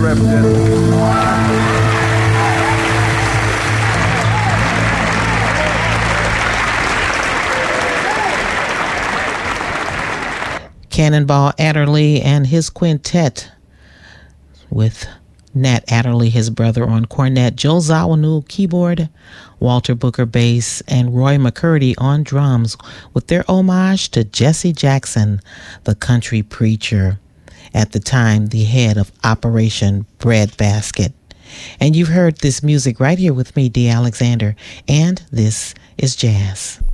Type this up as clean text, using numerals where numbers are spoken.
representative. Cannonball Adderley and his quintet with Nat Adderley, his brother, on cornet, Joe Zawinul keyboard, Walter Booker bass, and Roy McCurdy on drums with their homage to Jesse Jackson, the country preacher, at the time the head of Operation Breadbasket. And you've heard this music right here with me, Dee Alexander, and this is jazz.